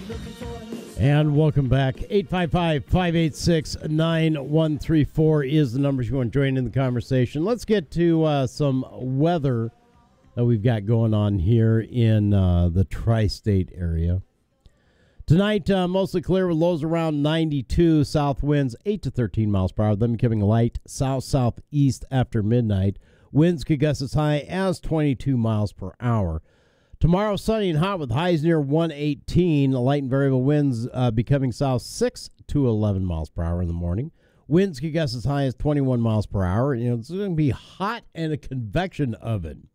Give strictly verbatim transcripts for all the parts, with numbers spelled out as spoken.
And welcome back. eight five five, five eight six, nine one three four is the numbers you want to join in the conversation. Let's get to uh, some weather that we've got going on here in uh, the tri-state area. Tonight, uh, mostly clear with lows around ninety-two, south winds eight to thirteen miles per hour, then becoming light south-southeast after midnight. Winds could gust as high as twenty-two miles per hour. Tomorrow, sunny and hot with highs near one eighteen. Light and variable winds uh, becoming south six to eleven miles per hour in the morning. Winds could gust as high as twenty-one miles per hour. You know, it's going to be hot and a convection oven.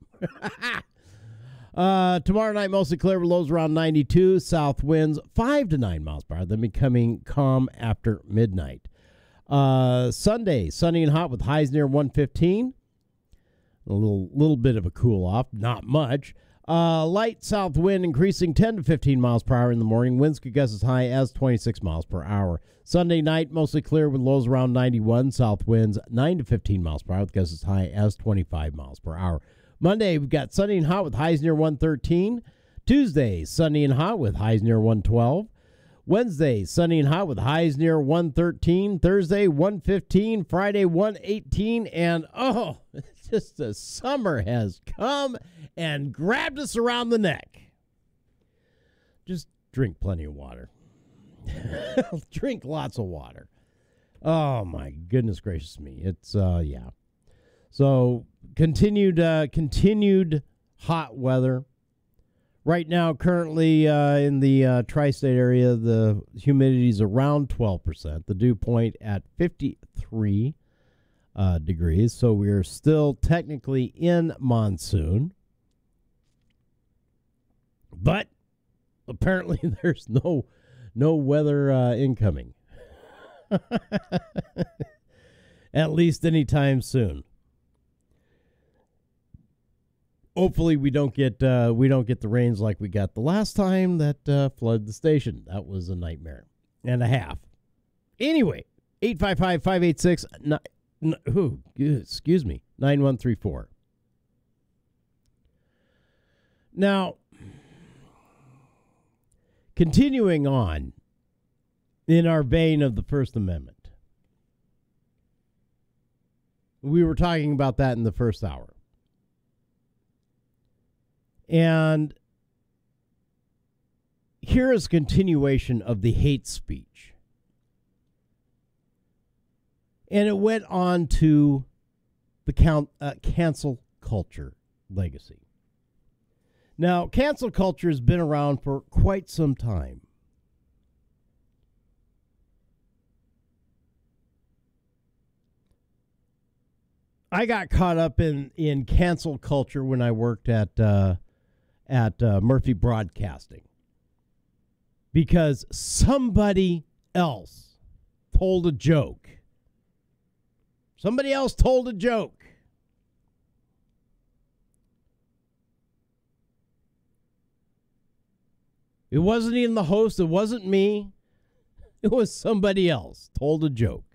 uh, tomorrow night, mostly clear with lows around ninety-two. South winds five to nine miles per hour, then becoming calm after midnight. Uh, Sunday, sunny and hot with highs near one fifteen. A little, little bit of a cool off, not much. Uh, light south wind increasing ten to fifteen miles per hour in the morning. Winds could gust as high as twenty-six miles per hour. Sunday night, mostly clear with lows around ninety-one. South winds nine to fifteen miles per hour with gusts as high as twenty-five miles per hour. Monday, we've got sunny and hot with highs near one thirteen. Tuesday, sunny and hot with highs near one twelve. Wednesday, sunny and hot with highs near one thirteen. Thursday, one fifteen. Friday, one eighteen. And, oh, it's just the summer has come and grabbed us around the neck. Just drink plenty of water. Drink lots of water. Oh, my goodness gracious me. It's, uh, yeah. So, continued, uh, continued hot weather. Right now, currently uh, in the uh, tri-state area, the humidity is around twelve percent. The dew point at fifty-three uh, degrees. So we are still technically in monsoon. But apparently there's no no weather uh, incoming. At least anytime soon. Hopefully we don't get uh, we don't get the rains like we got the last time that uh, flooded the station. That was a nightmare and a half. Anyway, eight five five, five eight six, who, excuse me, nine one three four. Now, continuing on in our vein of the First Amendment, we were talking about that in the first hour. And here is a continuation of the hate speech. And it went on to the count, uh, cancel culture legacy. Now, cancel culture has been around for quite some time. I got caught up in, in cancel culture when I worked at uh, at uh, Murphy Broadcasting because somebody else told a joke. Somebody else told a joke. It wasn't even the host. It wasn't me. It was somebody else told a joke.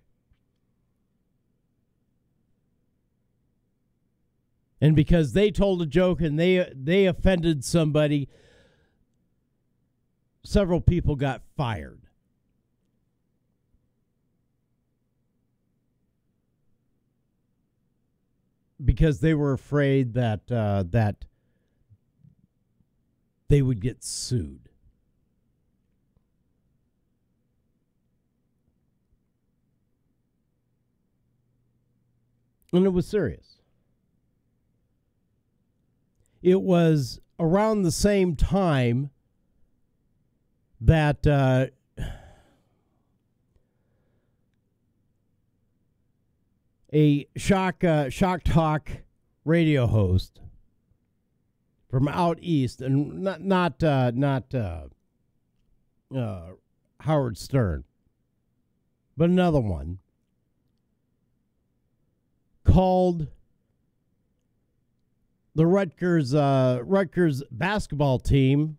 And because they told a joke and they they offended somebody, several people got fired. Because they were afraid that uh, that they would get sued. And it was serious. It was around the same time that uh, a shock uh, shock talk radio host from out east, and not not uh, not uh, uh, Howard Stern, but another one called the Rutgers uh, Rutgers basketball team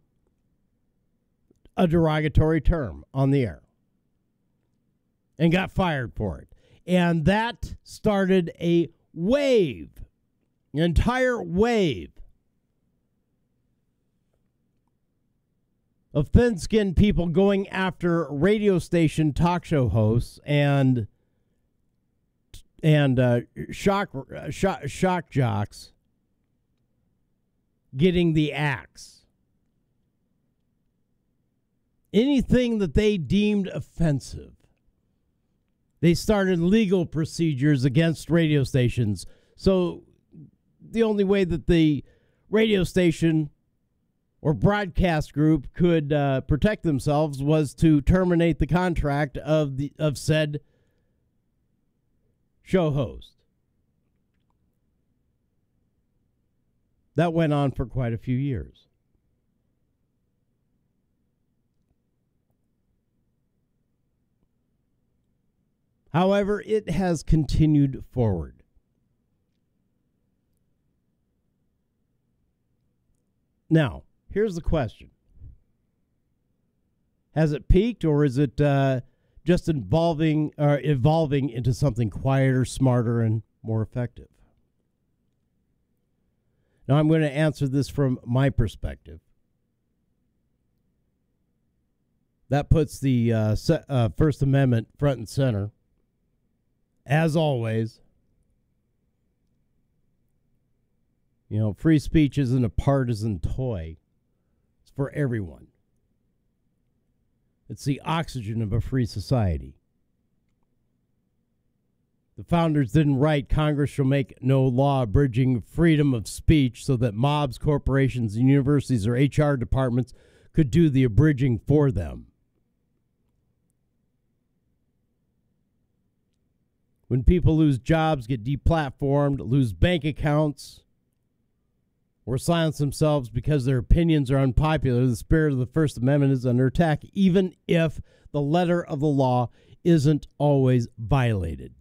a derogatory term on the air and got fired for it. And that started a wave, an entire wave of thin-skinned people going after radio station talk show hosts and and uh, shock, uh, shock shock jocks getting the axe. Anything that they deemed offensive, they started legal procedures against radio stations. So the only way that the radio station or broadcast group could uh, protect themselves was to terminate the contract of the of said show host. That went on for quite a few years. However, it has continued forward. Now, here's the question. Has it peaked, or is it uh, just evolving, or evolving into something quieter, smarter, and more effective? Now, I'm going to answer this from my perspective. That puts the uh, se- uh, First Amendment front and center. As always, you know, free speech isn't a partisan toy. It's for everyone. It's the oxygen of a free society. The founders didn't write, Congress shall make no law abridging freedom of speech so that mobs, corporations, and universities or H R departments could do the abridging for them. When people lose jobs, get deplatformed, lose bank accounts, or silence themselves because their opinions are unpopular, the spirit of the First Amendment is under attack, even if the letter of the law isn't always violated.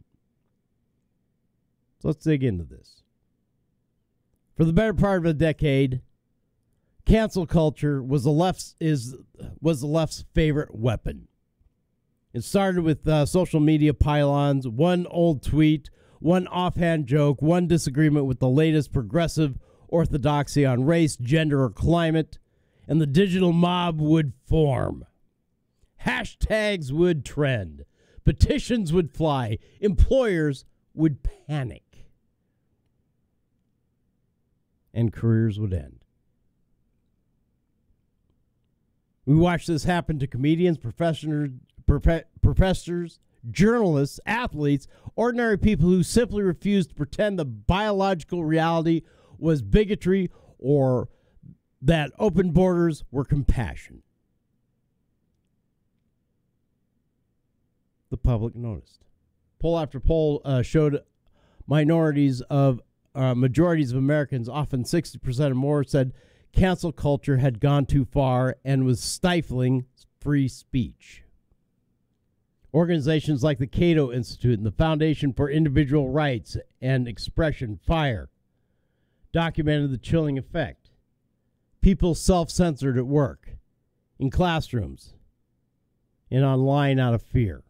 So let's dig into this. For the better part of a decade, cancel culture was the left's is was the left's favorite weapon. It started with uh, social media pylons, one old tweet, one offhand joke, one disagreement with the latest progressive orthodoxy on race, gender, or climate, and the digital mob would form. Hashtags would trend. Petitions would fly. Employers would panic. And careers would end. We watched this happen to comedians, professors, professors, journalists, athletes, ordinary people who simply refused to pretend the biological reality was bigotry or that open borders were compassion. The public noticed. Poll after poll uh, showed minorities of uh, majorities of Americans, often sixty percent or more, said cancel culture had gone too far and was stifling free speech. Organizations like the Cato Institute and the Foundation for Individual Rights and Expression, FIRE, documented the chilling effect. People self-censored at work, in classrooms, and online out of fear.